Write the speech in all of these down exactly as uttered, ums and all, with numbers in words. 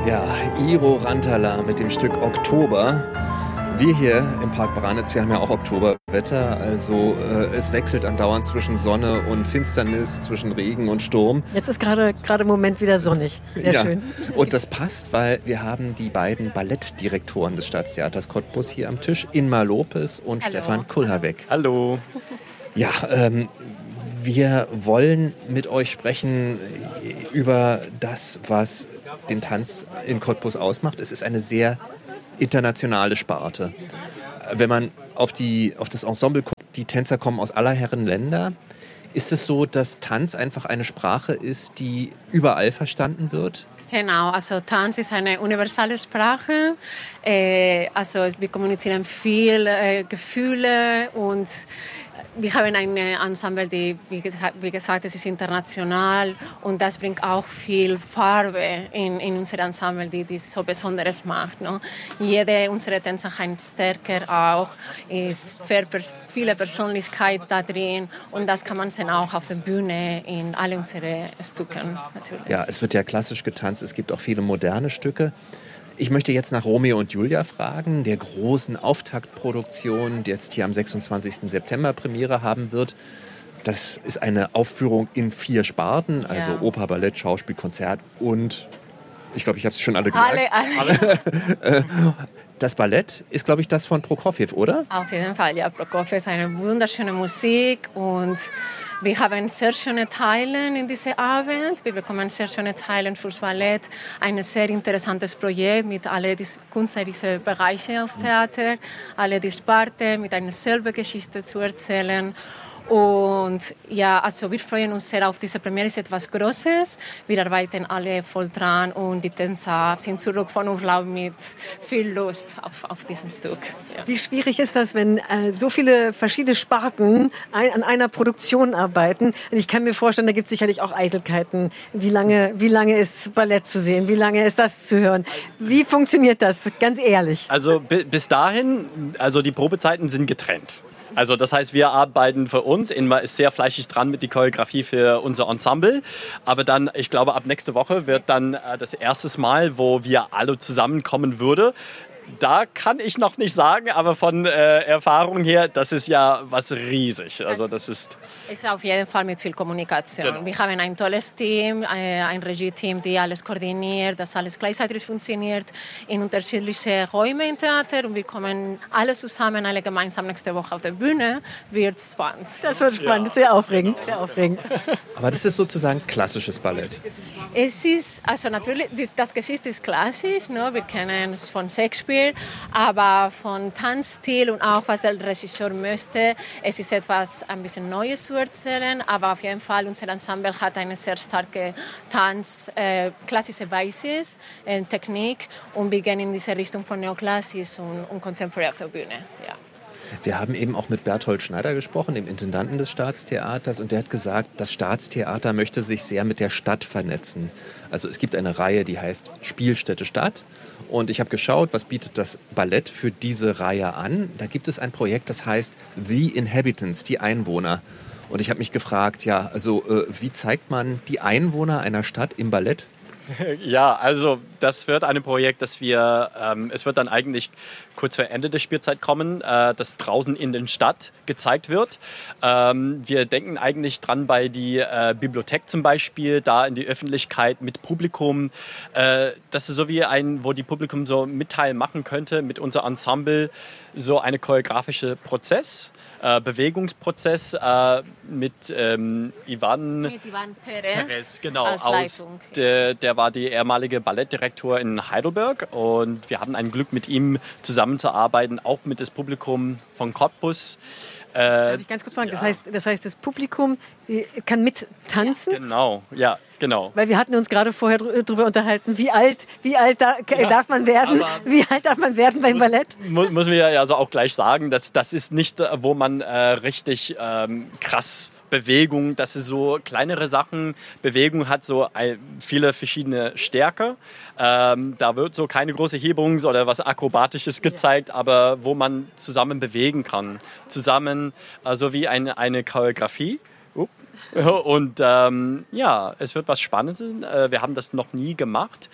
Ja, Iiro Rantala mit dem Stück Oktober. Wir hier im Park Branitz, wir haben ja auch Oktoberwetter, also äh, es wechselt andauernd zwischen Sonne und Finsternis, zwischen Regen und Sturm. Jetzt ist gerade gerade im Moment wieder sonnig, sehr ja. schön. Und das passt, weil wir haben die beiden Ballettdirektoren des Staatstheaters Cottbus hier am Tisch, Inmar Lopez und Hallo. Stefan Kulhavec. Hallo. Ja, ähm, wir wollen mit euch sprechen über das, was den Tanz in Cottbus ausmacht. Es ist eine sehr internationale Sparte. Wenn man auf, die, auf das Ensemble guckt, die Tänzer kommen aus aller Herren Länder. Ist es so, dass Tanz einfach eine Sprache ist, die überall verstanden wird? Genau, also Tanz ist eine universelle Sprache. Äh, also wir kommunizieren viel äh, Gefühle und wir haben ein Ensemble, die, wie gesagt, wie gesagt, es ist international und das bringt auch viel Farbe in, in unser Ensemble, die das so Besonderes macht. No? Jede unserer Tänzer hat stärker auch, ist viele Persönlichkeit da drin und das kann man sehen auch auf der Bühne in all unseren Stücken natürlich. Ja, es wird ja klassisch getanzt, es gibt auch viele moderne Stücke. Ich möchte jetzt nach Romeo und Julia fragen, der großen Auftaktproduktion, die jetzt hier am sechsundzwanzigsten September Premiere haben wird. Das ist eine Aufführung in vier Sparten, also ja. Oper, Ballett, Schauspiel, Konzert und, ich glaube, ich habe es schon alle gesagt. Alle, alle. Das Ballett ist, glaube ich, das von Prokofjew, oder? Auf jeden Fall, ja. Prokofjew ist eine wunderschöne Musik und wir haben sehr schöne Teile in diesem Abend. Wir bekommen sehr schöne Teile fürs Ballett. Ein sehr interessantes Projekt mit allen künstlerischen Bereichen aus Theater, alle die Sparte mit einer selben Geschichte zu erzählen. Und ja, also wir freuen uns sehr auf diese Premiere, es ist etwas Großes. Wir arbeiten alle voll dran und die Tänzer sind zurück von Urlaub mit viel Lust auf, auf diesem Stück. Ja. Wie schwierig ist das, wenn äh, so viele verschiedene Sparten ein, an einer Produktion arbeiten? Und ich kann mir vorstellen, da gibt es sicherlich auch Eitelkeiten. Wie lange, wie lange ist Ballett zu sehen? Wie lange ist das zu hören? Wie funktioniert das, ganz ehrlich? Also bi- bis dahin, also die Probezeiten sind getrennt. Also das heißt, wir arbeiten für uns. Inmar ist sehr fleißig dran mit der Choreografie für unser Ensemble. Aber dann, ich glaube, ab nächste Woche wird dann äh, das erste Mal, wo wir alle zusammenkommen würden. Da kann ich noch nicht sagen, aber von äh, Erfahrung her, das ist ja was riesig. Also das ist Es ist auf jeden Fall mit viel Kommunikation. Genau. Wir haben ein tolles Team, ein Regie-Team, die alles koordiniert, dass alles gleichzeitig funktioniert in unterschiedliche Räume im Theater und wir kommen alle zusammen, alle gemeinsam nächste Woche auf der Bühne. Wird spannend. Das wird spannend, ja. sehr aufregend, sehr aufregend. Aber das ist sozusagen klassisches Ballett. Es ist, also natürlich, das Geschichte ist klassisch, ne? Wir kennen es von Shakespeare, aber von Tanzstil und auch was der Regisseur möchte, es ist etwas ein bisschen Neues zu erzählen, aber auf jeden Fall unser Ensemble hat eine sehr starke Tanz, äh, klassische Basis, äh, Technik und wir gehen in diese Richtung von Neoklassisch und, und Contemporary auf der Bühne. Ja. Wir haben eben auch mit Berthold Schneider gesprochen, dem Intendanten des Staatstheaters, und der hat gesagt, das Staatstheater möchte sich sehr mit der Stadt vernetzen. Also es gibt eine Reihe, die heißt Spielstätte Stadt, und ich habe geschaut, was bietet das Ballett für diese Reihe an. Da gibt es ein Projekt, das heißt The Inhabitants, die Einwohner. Und ich habe mich gefragt, ja, also äh, wie zeigt man die Einwohner einer Stadt im Ballett? Ja, also das wird ein Projekt, das wir, ähm, es wird dann eigentlich kurz vor Ende der Spielzeit kommen, äh, das draußen in der Stadt gezeigt wird. Ähm, wir denken eigentlich dran bei der äh, Bibliothek zum Beispiel, da in die Öffentlichkeit mit Publikum. Äh, das ist so wie ein, wo die Publikum so Mitteilen machen könnte mit unser Ensemble, so eine choreografische Prozess. Äh, Bewegungsprozess äh, mit ähm, Ivan, Mit Ivan Perez, Perez genau, als aus Leitung. der, der war die ehemalige Ballettdirektor in Heidelberg und wir hatten ein Glück mit ihm zusammenzuarbeiten, auch mit dem Publikum von Cottbus. Äh, Darf ich ganz kurz fragen? ja. Das heißt, das heißt, das Publikum die kann mit tanzen? Genau, ja, genau. Weil wir hatten uns gerade vorher darüber unterhalten, wie alt, wie alt da, ja, darf man werden? Wie alt darf man werden beim muss, Ballett? Muss, muss man ja also auch gleich sagen, dass das ist nicht, wo man äh, richtig ähm, krass Bewegung, das ist so kleinere Sachen. Bewegung hat so ein, viele verschiedene Stärke. Ähm, da wird so keine große Hebung oder was Akrobatisches gezeigt, ja. aber wo man zusammen bewegen kann. Zusammen, äh, so wie eine, eine Choreografie. Uh, Und ähm, ja, es wird was Spannendes. Äh, wir haben das noch nie gemacht.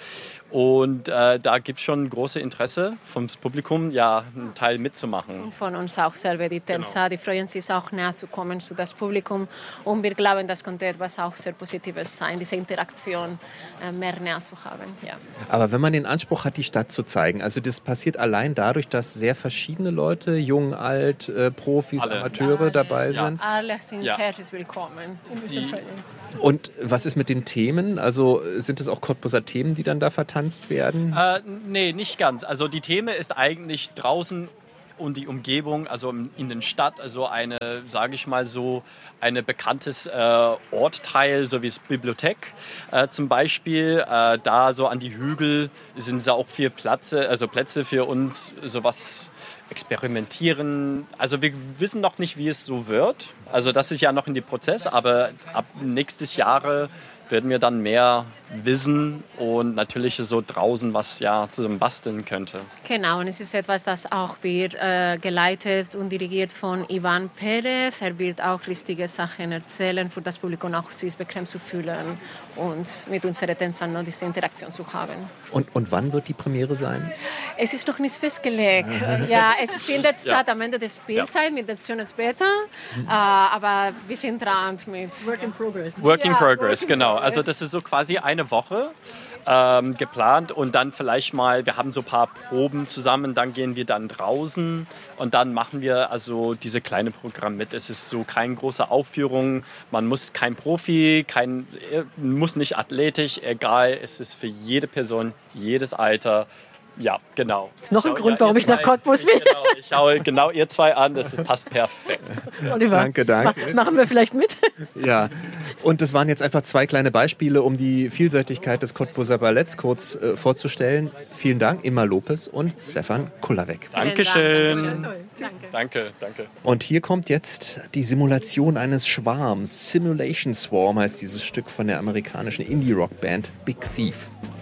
Und äh, da gibt es schon große Interesse vom Publikum, ja, einen Teil mitzumachen. Und von uns auch selber, die Telsa, genau. Die freuen sich auch näher zu kommen zu das Publikum. Und wir glauben, das könnte etwas auch sehr Positives sein, diese Interaktion äh, mehr näher zu haben. Ja. Aber wenn man den Anspruch hat, die Stadt zu zeigen, also das passiert allein dadurch, dass sehr verschiedene Leute, jung, alt, äh, Profis, alle. Amateure alle, dabei sind. Ja, alle sind ja. herzlich willkommen. Die, Und was ist mit den Themen? Also sind es auch Cottbuser Themen, die dann da verteilt werden? Äh, nee, nicht ganz. Also die Thema ist eigentlich draußen und die Umgebung, also in der Stadt, also eine, sage ich mal so, ein bekanntes äh, Ortteil, so wie die Bibliothek äh, zum Beispiel. Äh, da so an die Hügel sind so auch vier Plätze, also Plätze für uns, sowas experimentieren. Also wir wissen noch nicht, wie es so wird. Also das ist ja noch in dem Prozess, aber ab nächstes Jahr werden wir dann mehr wissen und natürlich so draußen was ja zusammen basteln könnte. Genau, und es ist etwas, das auch wird äh, geleitet und dirigiert von Ivan Perez. Er wird auch richtige Sachen erzählen, für das Publikum auch sich bequem zu fühlen und mit unseren Tänzern noch diese Interaktion zu haben. Und, und wann wird die Premiere sein? Es ist noch nicht festgelegt. Ja, es findet statt ja. am Ende der Spielzeit ja. mit der schönen Später, mhm. äh, aber wir sind dran mit Work in Progress. Work in ja, Progress, work in genau. progress. Also das ist so quasi eine Woche ähm, geplant und dann vielleicht mal, wir haben so ein paar Proben zusammen, dann gehen wir dann draußen und dann machen wir also diese kleine Programm mit. Es ist so keine große Aufführung, man muss kein Profi, kein, muss nicht athletisch, egal, es ist für jede Person, jedes Alter. Ja, genau. Das ist noch ein schau, Grund, ja, warum ich nach Cottbus will. Ich, genau, ich schaue genau ihr zwei an, das passt perfekt. Oliver, danke, danke. Ma- machen wir vielleicht mit? Ja, und das waren jetzt einfach zwei kleine Beispiele, um die Vielseitigkeit des Cottbuser Balletts kurz äh, vorzustellen. Vielen Dank, Imma Lopez und Stefan Kullerweg. Dankeschön. Danke. Danke, danke. Und hier kommt jetzt die Simulation eines Schwarms. Simulation Swarm heißt dieses Stück von der amerikanischen Indie-Rock-Band Big Thief.